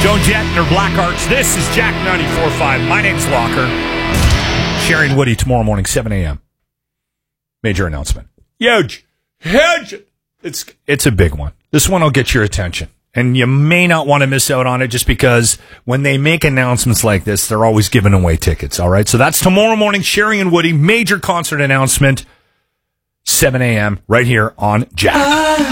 Joan Jett and her Black Arts. This is Jack 94.5. My name's Walker. Sherry and Woody tomorrow morning, 7 a.m. Major announcement. Huge. It's a big one. This one will get your attention. And you may not want to miss out on it just because when they make announcements like this, they're always giving away tickets. All right. So that's tomorrow morning. Sherry and Woody, major concert announcement, 7 a.m. right here on Jack.